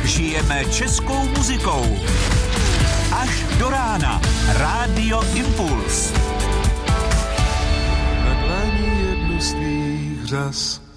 Žijeme českou muzikou. Až do rána. Rádio Impuls. Na dlaní jednu z tvých řas